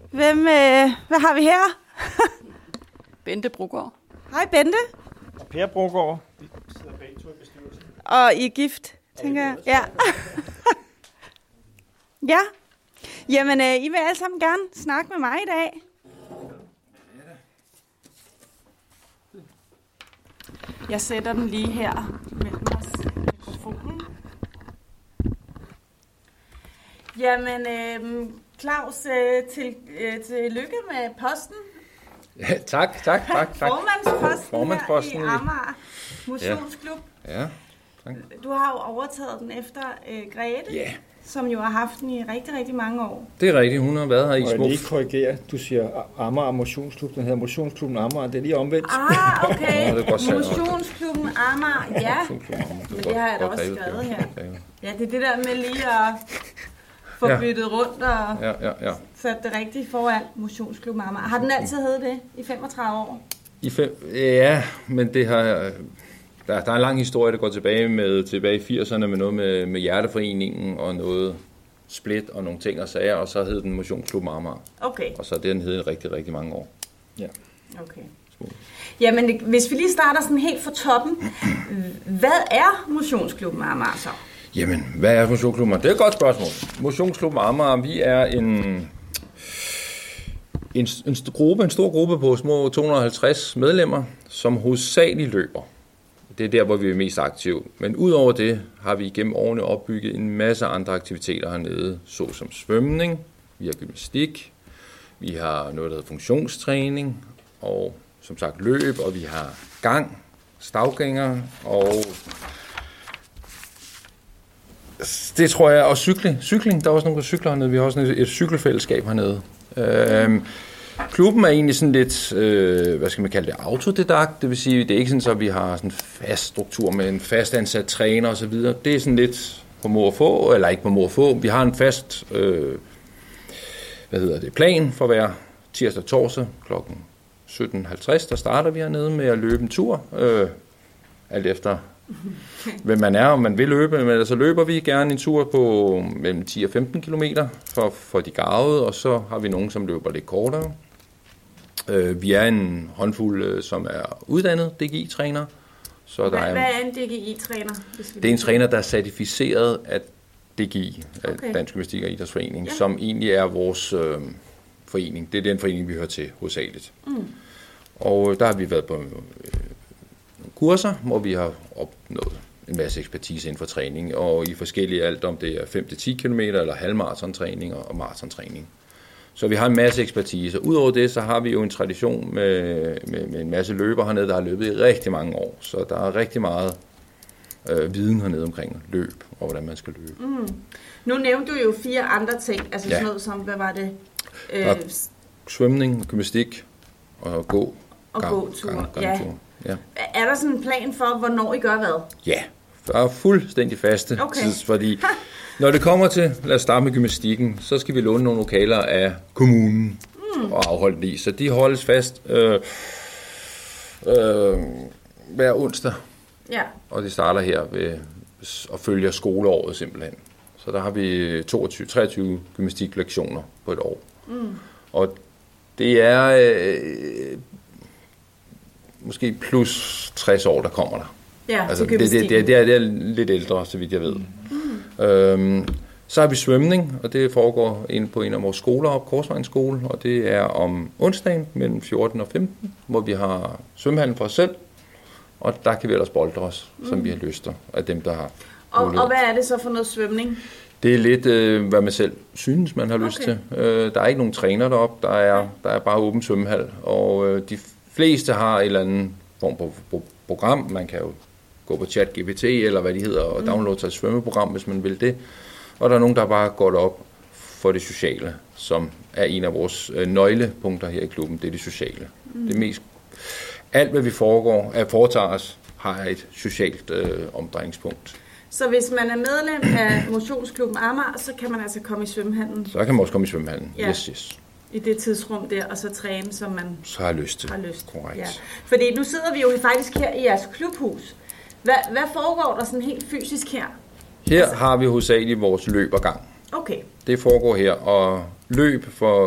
Hvad har vi her? Bente Brogaard. Hej Bente. Og Per Brogaard. Vi sidder begge to i bestyrelsen. Og I er gift, tænker jeg. Ja. Ja. Jamen, I vil alle sammen gerne snakke med mig i dag. Jeg sætter den lige her mellem os. Mikrofonen. Jamen, Claus, tillykke med posten. Ja, tak. Formandsposten her i Amager Motionsklub. Ja, tak. Du har jo overtaget den efter Grete, som jo har haft den i rigtig, rigtig mange år. Det er rigtigt, hun har været her i små... Og jeg lige korrigere, du siger Amager Motionsklub, den hedder Motionsklubben Amager, det er lige omvendt. Okay, Motionsklubben Amager, ja. Men det har jeg da også skrevet her. Ja, det er det der med lige at få byttet rundt og sat det rigtigt foran Motionsklubben Amager. Har den altid heddet det i 35 år? Ja, men det har... Der er en lang historie, der går tilbage i 80'erne med noget med Hjerteforeningen og noget split og nogle ting og sager, og så hed den Motionsklubben Amager. Okay. Og så er den hed rigtig, rigtig mange år. Ja. Okay. Jamen, hvis vi lige starter sådan helt fra toppen. Hvad er Motionsklubben Amager så? Jamen, hvad er Motionsklubben Amager? Det er et godt spørgsmål. Motionsklubben Amager, vi er en stor gruppe på små 250 medlemmer, som hovedsageligt løber. Det er der, hvor vi er mest aktive. Men udover det har vi igennem årene opbygget en masse andre aktiviteter hernede, såsom svømning, vi har gymnastik, vi har noget, der hedder funktionstræning, og som sagt løb, og vi har gang, stavgænger, og det tror jeg, og cykling, der er også nogle, der cykler hernede, vi har også et cykelfællesskab hernede. Klubben er egentlig sådan lidt, hvad skal man kalde det, autodidakt, det vil sige, det er ikke sådan, at vi har sådan en fast struktur med en fast ansat træner osv. Det er sådan lidt på må og få, eller ikke på må og få. Vi har en fast, plan for hver tirsdag og torsdag kl. 17.50, der starter vi hernede med at løbe en tur, alt efter hvem man er, om man vil løbe, men så løber vi gerne en tur på mellem 10 og 15 kilometer for de garvede, og så har vi nogen, som løber lidt kortere. Vi er en håndfuld, som er uddannet DGI-træner. Hvad er en DGI-træner? Det er en træner, der er certificeret af DGI, Dansk Gymnastik og Idrætsforening, som egentlig er vores forening. Det er den forening, vi hører til hovedsageligt. Og der har vi været på kurser, hvor vi har opnået en masse ekspertise inden for træning, og i forskellige alt, om det er 5-10 km eller halvmaratontræning og maratontræning. Så vi har en masse ekspertise. Udover det, så har vi jo en tradition med en masse løber hernede, der har løbet i rigtig mange år. Så der er rigtig meget viden hernede omkring løb og hvordan man skal løbe. Nu nævnte du jo 4 andre ting, altså sådan noget som, hvad var det? Svømning, gymnastik og gåtur. Ja. Er der sådan en plan for, hvornår I gør hvad? Ja, der er fuldstændig faste tids, fordi når det kommer til, lad os starte med gymnastikken, så skal vi låne nogle lokaler af kommunen og afholde det i. Så de holdes fast hver onsdag, og det starter her ved at følge skoleåret simpelthen. Så der har vi 23 gymnastiklektioner på et år. Og det er måske plus 60 år, der kommer der. Ja, altså, det er lidt ældre, så vidt jeg ved. Så har vi svømning, og det foregår inde på en af vores skoler op, Korsvejens skole, og det er om onsdagen mellem 14 og 15, hvor vi har svømmehallen for os selv, og der kan vi ellers boltre os, som vi har lyst af dem, der har mulighed. Og hvad er det så for noget svømning? Det er lidt, hvad man selv synes, man har lyst til. Der er ikke nogen træner deroppe, der er bare åben svømmehal, og de fleste har en eller anden form for program. Man kan jo gå på ChatGPT eller hvad de hedder og downloade et svømmeprogram, hvis man vil det. Og der er nogen, der bare går op for det sociale, som er en af vores nøglepunkter her i klubben. Det er det sociale. Det mest alt, hvad vi foretager os, har et socialt omdrejningspunkt. Så hvis man er medlem af Motionsklubben Amager, så kan man altså komme i svømmehallen? Så kan man også komme i svømmehallen, yes. I det tidsrum der, og så træne, som man så har lyst til. Korrekt. Ja. Fordi nu sidder vi jo faktisk her i jeres klubhus. Hvad foregår der sådan helt fysisk her? Her har vi hovedsageligt vores løb og gang. Okay. Det foregår her, og løb for